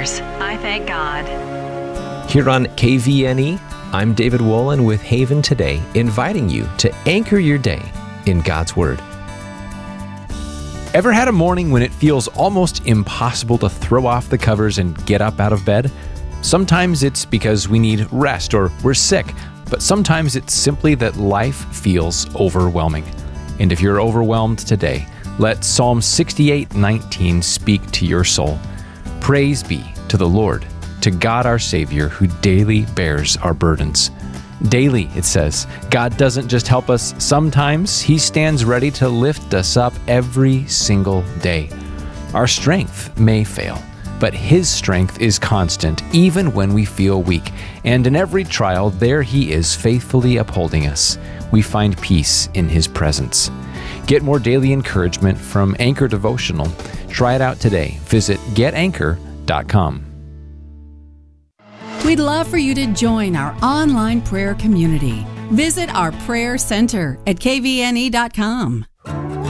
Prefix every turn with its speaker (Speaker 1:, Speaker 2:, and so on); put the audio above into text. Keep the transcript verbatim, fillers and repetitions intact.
Speaker 1: years. I thank God.
Speaker 2: Here on K V N E, I'm David Wolin with Haven Today, inviting you to anchor your day in God's Word. Ever had a morning when it feels almost impossible to throw off the covers and get up out of bed? Sometimes it's because we need rest or we're sick, but sometimes it's simply that life feels overwhelming. And if you're overwhelmed today, let Psalm sixty-eight nineteen speak to your soul. Praise be to the Lord, to God our Savior, who daily bears our burdens. Daily, it says, God doesn't just help us sometimes, He stands ready to lift us up every single day. Our strength may fail, but His strength is constant even when we feel weak. And in every trial, there He is faithfully upholding us. We find peace in His presence. Get more daily encouragement from Anchor Devotional. Try it out today. Visit get anchor dot com.
Speaker 3: We'd love for you to join our online prayer community. Visit our prayer center at k v n e dot com.